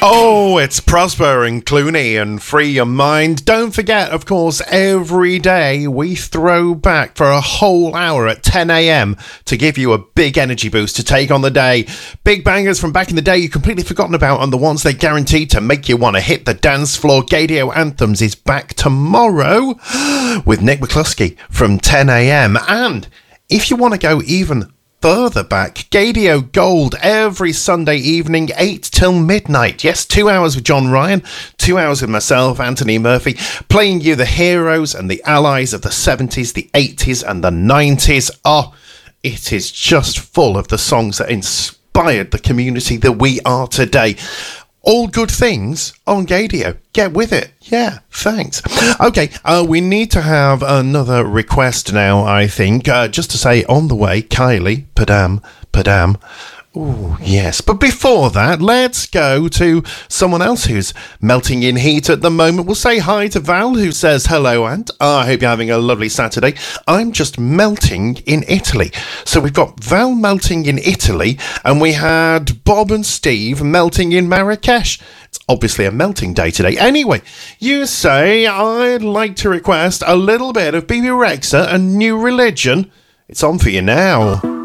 Oh, it's Prosper and Clooney and Free Your Mind. Don't forget, of course, every day we throw back for a whole hour at 10 a.m. to give you a big energy boost to take on the day. Big bangers from back in the day you've completely forgotten about and the ones they're guaranteed to make you want to hit the dance floor. Gaydio Anthems is back tomorrow with Nick McCluskey from 10 a.m. And if you want to go even further back, Gaydio Gold every Sunday evening, 8 till midnight. Yes, 2 hours with John Ryan, 2 hours with myself, Anthony Murphy, playing you the heroes and the allies of the 70s, the 80s and the 90s. Oh, it is just full of the songs that inspired the community that we are today. All good things on Gaydio. Get with it. Yeah, thanks. Okay, we need to have another request now, I think. Just to say, on the way, Kylie, Padam. Ooh, yes. But before that, let's go to someone else who's melting in heat at the moment. We'll say hi to Val, who says, hello, Ant. I hope you're having a lovely Saturday. I'm just melting in Italy. So we've got Val melting in Italy, and we had Bob and Steve melting in Marrakesh. It's obviously a melting day today. Anyway, you say, I'd like to request a little bit of Bebe Rexha and New Religion. It's on for you now.